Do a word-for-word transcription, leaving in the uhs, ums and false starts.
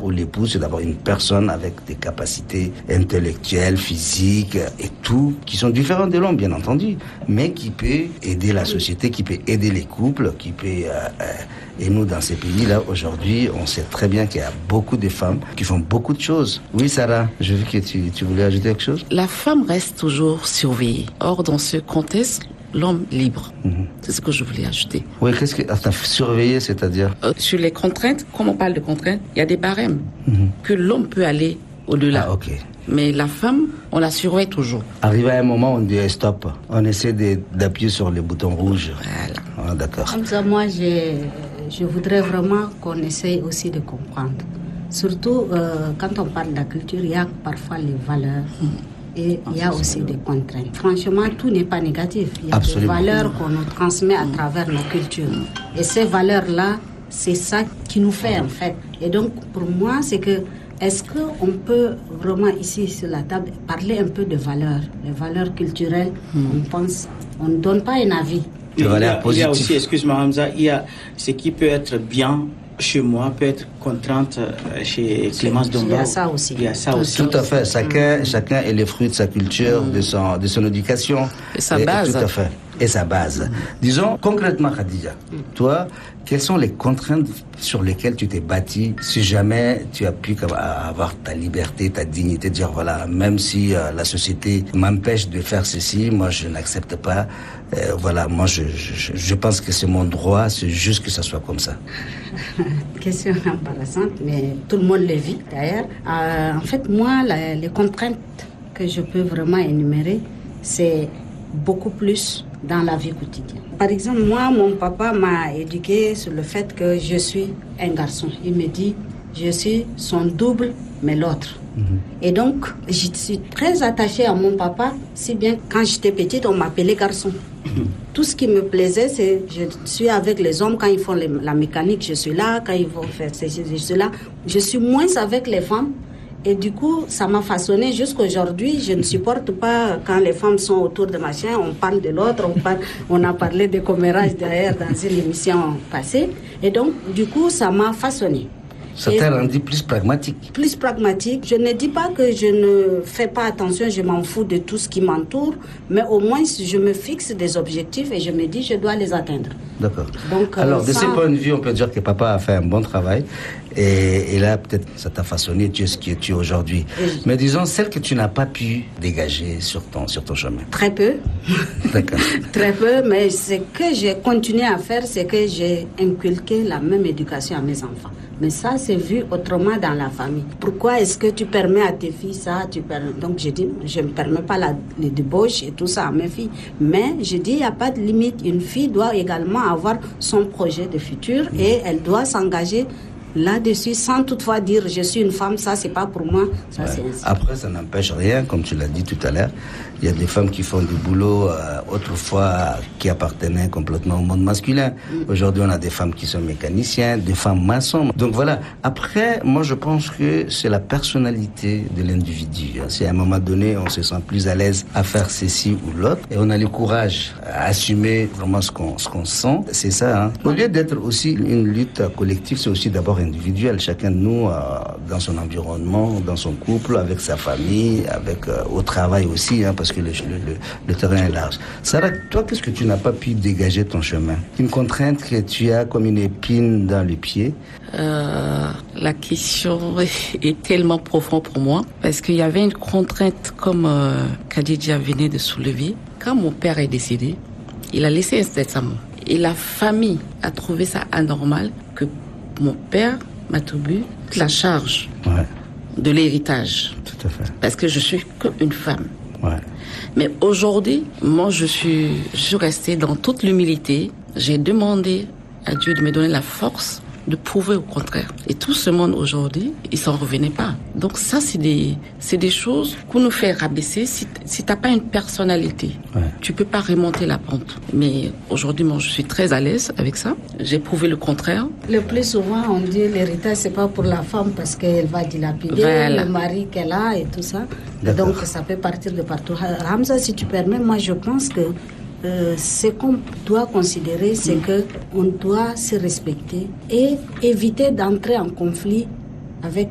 ou l'épouse, c'est d'avoir une personne avec des capacités intellectuelles, physiques et tout, qui sont différentes de l'homme, bien entendu, mais qui peut aider la société, qui peut aider les couples, qui peut... Euh, euh, et nous, dans ces pays-là, aujourd'hui, on sait très bien qu'il y a beaucoup de femmes qui font beaucoup de choses. Oui, Sarah, j'ai vu que tu, tu voulais ajouter quelque chose. La femme reste toujours surveillée. Or, dans ce contexte, l'homme libre. Mm-hmm. C'est ce que je voulais ajouter. Oui, qu'est-ce que... Attends, surveiller, c'est-à-dire euh, sur les contraintes, comme on parle de contraintes, il y a des barèmes mm-hmm. que l'homme peut aller au-delà. Ah, ok. Mais la femme, on la surveille toujours. Arrivé à un moment, on dit stop. On essaie de, d'appuyer sur les boutons rouges. Voilà. Ah, d'accord. Comme ça, moi, je, je voudrais vraiment qu'on essaye aussi de comprendre. Surtout, euh, quand on parle de la culture, il y a parfois les valeurs. Mm. Et il y a aussi des contraintes. Franchement, tout n'est pas négatif. Il y a Absolument. Des valeurs qu'on nous transmet à travers nos cultures. Et ces valeurs-là, c'est ça qui nous fait, en fait. Et donc, pour moi, c'est que est-ce qu'on peut vraiment, ici, sur la table, parler un peu de valeurs, les valeurs culturelles, hmm. on pense, on ne donne pas un avis. Il y, a, il y a aussi, excuse-moi Hamza, il y a ce qui peut être bien chez moi, peut être contrainte chez Clémence Dombao. Il y a ça aussi. Il y a ça aussi. Tout à fait. Chacun, mmh. chacun est le fruit de sa culture, mmh. de, son, de son éducation. Et sa et, base. Et tout à fait. Et sa base. Mmh. Disons, concrètement, Khadija, mmh. toi, quelles sont les contraintes sur lesquelles tu t'es bâtie si jamais tu as pu avoir ta liberté, ta dignité, de dire voilà, même si euh, la société m'empêche de faire ceci, moi je n'accepte pas. Euh, voilà, moi je, je, je pense que c'est mon droit, c'est juste que ça soit comme ça. Question embarrassante, mais tout le monde le vit d'ailleurs. Euh, en fait, moi, la, les contraintes que je peux vraiment énumérer, c'est beaucoup plus dans la vie quotidienne. Par exemple, moi, mon papa m'a éduqué sur le fait que je suis un garçon. Il me dit, je suis son double, mais l'autre. Mm-hmm. Et donc, je suis très attachée à mon papa, si bien quand j'étais petite, on m'appelait garçon. Mm-hmm. Tout ce qui me plaisait, c'est je suis avec les hommes, quand ils font les, la mécanique, je suis là, quand ils vont faire ceci, je suis là. Je suis moins avec les femmes. Et du coup, ça m'a façonné jusqu'aujourd'hui. Je ne supporte pas quand les femmes sont autour de ma chaîne, on parle de l'autre, on, parle, on a parlé de commérage derrière dans une émission passée. Et donc, du coup, ça m'a façonné. Ça t'a rendu plus pragmatique. Plus pragmatique. Je ne dis pas que je ne fais pas attention, je m'en fous de tout ce qui m'entoure, mais au moins je me fixe des objectifs et je me dis je dois les atteindre. D'accord. Donc, alors, euh, de sans... ce point de vue, on peut dire que papa a fait un bon travail et, et là, peut-être, ça t'a façonné, tu es ce que tu es aujourd'hui. Et... Mais disons, celle que tu n'as pas pu dégager sur ton, sur ton chemin. Très peu. D'accord. Très peu, mais ce que j'ai continué à faire, c'est que j'ai inculqué la même éducation à mes enfants. Mais ça, c'est vu autrement dans la famille. Pourquoi est-ce que tu permets à tes filles ça tu permets... Donc, je dis, je ne permets pas la, les débauches et tout ça à mes filles. Mais je dis, il n'y a pas de limite. Une fille doit également avoir son projet de futur et elle doit s'engager là-dessus, sans toutefois dire je suis une femme, ça c'est pas pour moi. Ça, ouais. c'est ainsi. Après, ça n'empêche rien, comme tu l'as dit tout à l'heure. Il y a des femmes qui font du boulot euh, autrefois qui appartenaient complètement au monde masculin. Mm. Aujourd'hui, on a des femmes qui sont mécaniciens, des femmes maçons. Donc voilà. Après, moi, je pense que c'est la personnalité de l'individu. Si à un moment donné, on se sent plus à l'aise à faire ceci ou l'autre, et on a le courage à assumer vraiment ce qu'on, ce qu'on sent, c'est ça. Hein. Au lieu d'être aussi une lutte collective, c'est aussi d'abord individuel. Chacun de nous, euh, dans son environnement, dans son couple, avec sa famille, avec euh, au travail aussi, hein, parce que le, le, le terrain est large. Sarah, toi, qu'est-ce que tu n'as pas pu dégager ton chemin? Une contrainte que tu as comme une épine dans le pied? Euh, la question est tellement profonde pour moi, parce qu'il y avait une contrainte comme euh, Khadija venait de soulever. Quand mon père est décédé, il a laissé un testament. Et la famille a trouvé ça anormal que mon père m'attribue la charge ouais. de l'héritage. Tout à fait. Parce que je suis qu'une femme. Ouais. Mais aujourd'hui, moi, je suis, je suis restée dans toute l'humilité. J'ai demandé à Dieu de me donner la force de prouver au contraire. Et tout ce monde aujourd'hui, il s'en revenait pas. Donc ça, c'est des, c'est des choses qu'on nous fait rabaisser. Si, si t'as pas une personnalité, ouais. tu peux pas remonter la pente. Mais aujourd'hui, moi, je suis très à l'aise avec ça. J'ai prouvé le contraire. Le plus souvent, on dit l'héritage, c'est pas pour la femme parce qu'elle va dilapider voilà. le mari qu'elle a et tout ça. D'accord. Donc ça peut partir de partout. Hamza, si tu permets, moi, je pense que Euh, ce qu'on doit considérer, c'est que on doit se respecter et éviter d'entrer en conflit avec